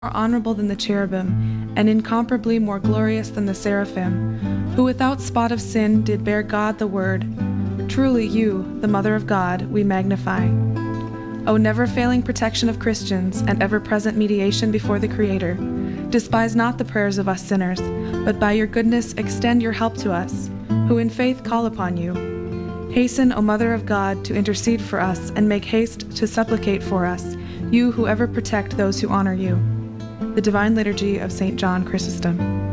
more honorable than the cherubim, and incomparably more glorious than the seraphim, who without spot of sin did bear God the Word. Truly you, the Mother of God, we magnify. O never-failing protection of Christians, and ever-present mediation before the Creator, despise not the prayers of us sinners, but by your goodness extend your help to us, who in faith call upon you. Hasten, O Mother of God, to intercede for us, and make haste to supplicate for us, you who ever protect those who honor you. The Divine Liturgy of St. John Chrysostom.